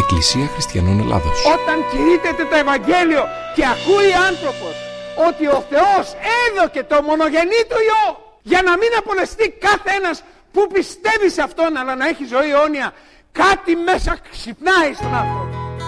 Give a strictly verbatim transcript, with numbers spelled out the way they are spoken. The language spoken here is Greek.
Εκκλησία Χριστιανών Ελλάδος. Όταν κηρύττεται το Ευαγγέλιο και ακούει άνθρωπος ότι ο Θεός έδωκε το μονογενή του Υιό για να μην απολεστεί κάθε ένας που πιστεύει σε Αυτόν, αλλά να έχει ζωή αιώνια, κάτι μέσα ξυπνάει στον άνθρωπο.